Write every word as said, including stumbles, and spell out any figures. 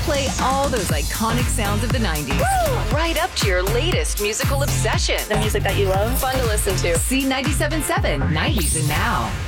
play all those iconic sounds of the nineties. Woo! Right up to your latest musical obsession. The music that you love. Fun to listen to. C ninety-seven point seven, nineties and Now.